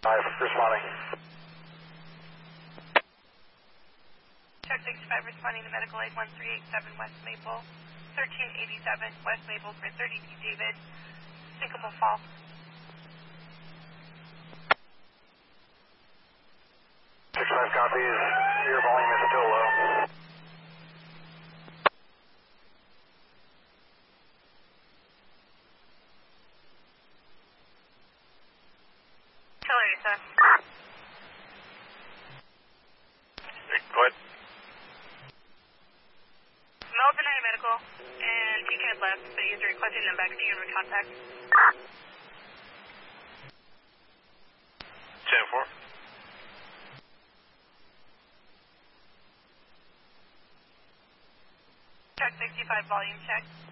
Responding. Check 65 responding to medical aid 1387 West Maple, 1387 West Maple for 30D David, Sycamore Fall. 65 copies. Your volume is still low. Hillary, sir. Go ahead. Melvin United Medical and PK has left, but he's requesting them back to you in contact. 10-4. Check 65 volume check.